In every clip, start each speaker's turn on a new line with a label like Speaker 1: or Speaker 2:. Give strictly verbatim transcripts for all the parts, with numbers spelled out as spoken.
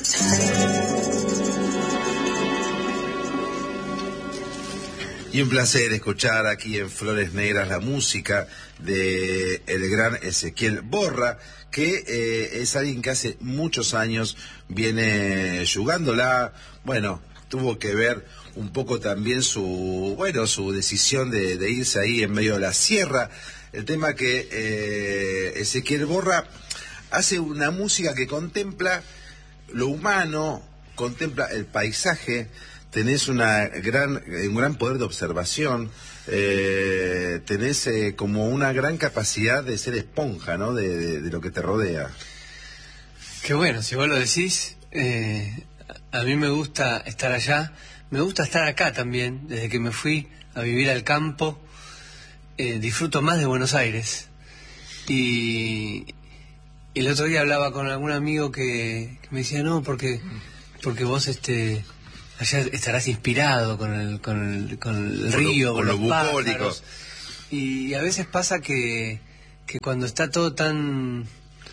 Speaker 1: Y un placer escuchar aquí en Flores Negras la música de el gran Ezequiel Borra, que eh, es alguien que hace muchos años viene jugándola. Bueno, tuvo que ver un poco también su, bueno, su decisión de, de irse ahí en medio de la sierra. El tema que eh, Ezequiel Borra hace una música que contempla lo humano, contempla el paisaje. Tenés una gran, un gran poder de observación, eh, tenés eh, como una gran capacidad de ser esponja, ¿no? De, de, de lo que te rodea.
Speaker 2: Qué bueno, si vos lo decís, eh, a mí me gusta estar allá, me gusta estar acá también. Desde que me fui a vivir al campo, eh, disfruto más de Buenos Aires. Y, y el otro día hablaba con algún amigo que, que me decía, no, porque, porque vos este... allá estarás inspirado con el, con el, con el río,
Speaker 1: con,
Speaker 2: con
Speaker 1: lo,
Speaker 2: los
Speaker 1: con los bucólicos.
Speaker 2: Y a veces pasa que, que cuando está todo tan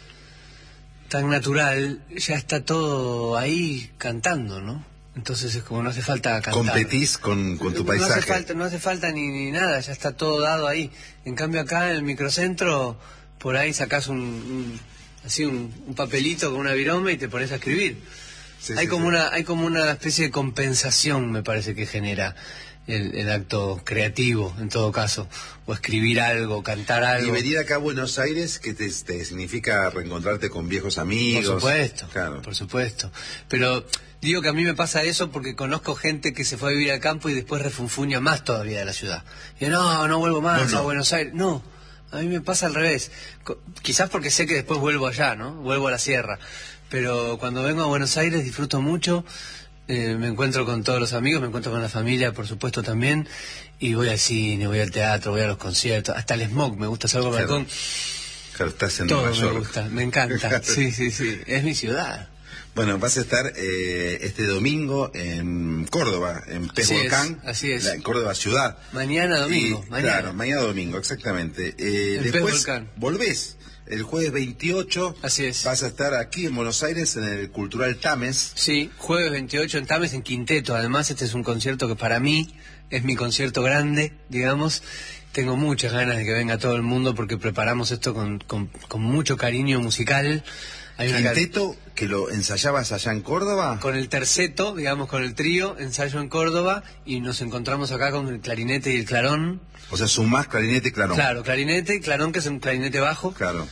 Speaker 2: tan natural, ya está todo ahí cantando, ¿no? Entonces es como no hace falta cantar.
Speaker 1: Competís con, con tu
Speaker 2: no,
Speaker 1: paisaje.
Speaker 2: No hace falta, no hace falta ni, ni nada, ya está todo dado ahí. En cambio acá en el microcentro, por ahí sacás un, un así un, un papelito con una viroma y te pones a escribir. Sí, hay sí, como sí. una hay como una especie de compensación, me parece, que genera el, el acto creativo, en todo caso, o escribir algo, cantar algo.
Speaker 1: Y venir acá a Buenos Aires, que te, te significa reencontrarte con viejos amigos.
Speaker 2: Por supuesto,
Speaker 1: claro.
Speaker 2: por supuesto. Pero digo que a mí me pasa eso porque conozco gente que se fue a vivir al campo y después refunfuña más todavía de la ciudad. Y no, no vuelvo más no, no. a Buenos Aires. No, a mí me pasa al revés. Quizás porque sé que después vuelvo allá, ¿no? Vuelvo a la sierra. Pero cuando vengo a Buenos Aires disfruto mucho, eh, me encuentro con todos los amigos, me encuentro con la familia, por supuesto, también, y voy al cine, voy al teatro, voy a los conciertos, hasta el smog, me gusta salir al balcón.
Speaker 1: Claro, estás en
Speaker 2: todo
Speaker 1: Nueva York.
Speaker 2: Me gusta, me encanta, sí, sí, sí, es mi ciudad.
Speaker 1: Bueno, vas a estar eh, este domingo en Córdoba, en Pez
Speaker 2: así
Speaker 1: Volcán,
Speaker 2: es, así es.
Speaker 1: La, en Córdoba ciudad.
Speaker 2: Mañana domingo,
Speaker 1: y,
Speaker 2: mañana.
Speaker 1: Claro, mañana domingo, exactamente. Eh,
Speaker 2: en
Speaker 1: después
Speaker 2: Pez Volcán.
Speaker 1: Volvés. El jueves veintiocho
Speaker 2: así es.
Speaker 1: Vas a estar aquí en Buenos Aires en el Cultural Tames.
Speaker 2: Sí, jueves veintiocho en Tames, en Quinteto. Además, este es un concierto que para mí es mi concierto grande, digamos. Tengo muchas ganas de que venga todo el mundo porque preparamos esto con, con, con mucho cariño musical.
Speaker 1: Hay una ¿Quinteto car... que lo ensayabas allá en Córdoba?
Speaker 2: Con el terceto, digamos, con el trío, ensayo en Córdoba, y nos encontramos acá con el clarinete y el clarón.
Speaker 1: O sea, sumás clarinete y clarón.
Speaker 2: Claro, clarinete y clarón, que es un clarinete bajo.
Speaker 1: Claro.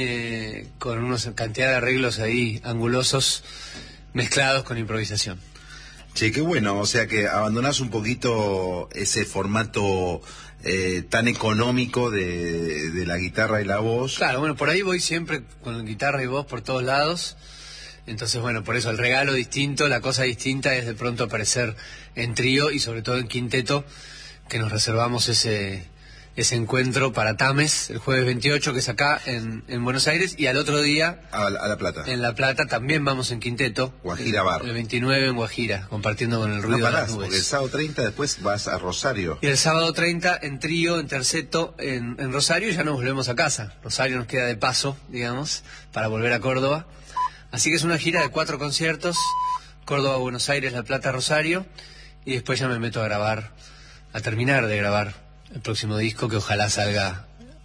Speaker 2: Eh, con una cantidad de arreglos ahí angulosos mezclados con improvisación.
Speaker 1: Che, qué bueno, o sea que abandonás un poquito ese formato eh, tan económico de, de la guitarra y la voz.
Speaker 2: Claro, bueno, por ahí voy siempre con guitarra y voz por todos lados. Entonces, bueno, por eso el regalo distinto, la cosa distinta es de pronto aparecer en trío y sobre todo en quinteto, que nos reservamos ese... ese encuentro para Tames el jueves veintiocho, que es acá en, en Buenos Aires, y al otro día
Speaker 1: a, a La Plata.
Speaker 2: En La Plata también vamos en quinteto.
Speaker 1: Guajira Bar.
Speaker 2: El veintinueve en Guajira, compartiendo con el ruido
Speaker 1: no parás,
Speaker 2: de las nubes.
Speaker 1: Porque el sábado treinta después vas a Rosario.
Speaker 2: Y el sábado treinta en trío, en terceto, en, en Rosario, y ya nos volvemos a casa. Rosario nos queda de paso, digamos, para volver a Córdoba. Así que es una gira de cuatro conciertos: Córdoba, Buenos Aires, La Plata, Rosario, y después ya me meto a grabar, a terminar de grabar el próximo disco, que ojalá salga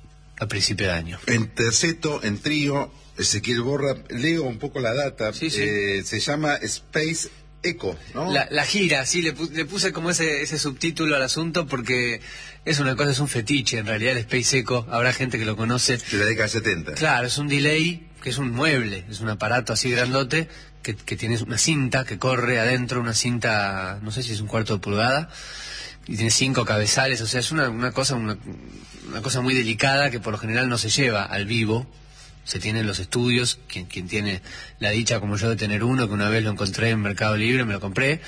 Speaker 2: a principio de año.
Speaker 1: En terceto, en trío, Ezequiel Borra, leo un poco la data,
Speaker 2: sí, sí.
Speaker 1: Eh, se llama Space Echo, ¿no?
Speaker 2: La, la gira, sí, le, pu le puse como ese, ese subtítulo al asunto porque es una cosa, es un fetiche, en realidad, el Space Echo, habrá gente que lo conoce.
Speaker 1: De la década de setenta.
Speaker 2: Claro, es un delay, que es un mueble, es un aparato así grandote, que, que tiene una cinta que corre adentro, una cinta, no sé si es un cuarto de pulgada, y tiene cinco cabezales, o sea, es una, una cosa una, una cosa muy delicada que por lo general no se lleva al vivo, se tiene en los estudios. Quien, quien tiene la dicha como yo de tener uno, que una vez lo encontré en Mercado Libre, me lo compré,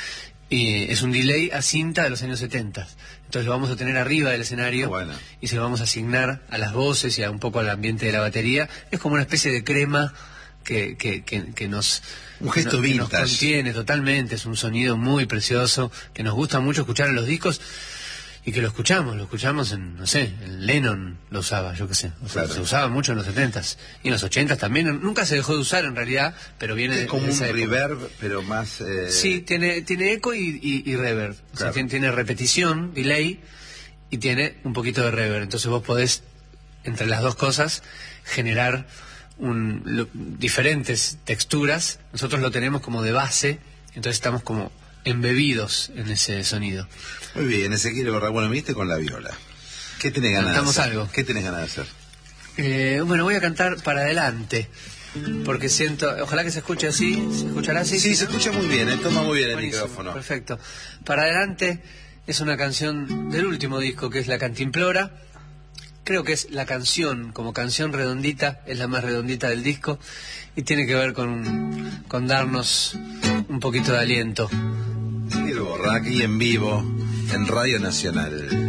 Speaker 2: y es un delay a cinta de los años setenta. Entonces lo vamos a tener arriba del escenario,
Speaker 1: bueno.
Speaker 2: y se lo vamos a asignar a las voces y a un poco al ambiente de la batería. Es como una especie de crema que, que, que, que nos...
Speaker 1: Un gesto
Speaker 2: que
Speaker 1: vintage.
Speaker 2: Nos contiene totalmente, es un sonido muy precioso, que nos gusta mucho escuchar en los discos. y que lo escuchamos, lo escuchamos en, no sé, en Lennon lo usaba, yo qué sé, o sea,
Speaker 1: Claro.
Speaker 2: se usaba mucho en los setentas y en los ochentas también, nunca se dejó de usar en realidad, pero viene
Speaker 1: Es
Speaker 2: de
Speaker 1: como
Speaker 2: de
Speaker 1: un
Speaker 2: esa época.
Speaker 1: reverb, pero más... eh,
Speaker 2: Sí, tiene, tiene eco y, y, y reverb, o sea,
Speaker 1: Claro.
Speaker 2: tiene, tiene repetición, delay, y tiene un poquito de reverb, entonces vos podés, entre las dos cosas, generar un, lo- diferentes texturas, nosotros lo tenemos como de base, entonces estamos como embebidos en ese sonido.
Speaker 1: Muy bien, Ezequiel Borra. Bueno, viniste con la viola. ¿Qué tenés ganas
Speaker 2: Cantamos
Speaker 1: de hacer?
Speaker 2: algo.
Speaker 1: ¿Qué tenés ganas de hacer?
Speaker 2: Eh, bueno, voy a cantar para adelante, porque siento, ojalá que se escuche así, ¿se escuchará así?
Speaker 1: Sí, se
Speaker 2: ¿no?
Speaker 1: escucha muy bien, ¿eh? Toma muy bien el
Speaker 2: Buenísimo,
Speaker 1: micrófono.
Speaker 2: perfecto. Para adelante es una canción del último disco, que es La Cantimplora. Creo que es la canción, como canción redondita, es la más redondita del disco, y tiene que ver con, con darnos un poquito de aliento.
Speaker 1: Ezequiel Borra, aquí en vivo, en Radio Nacional.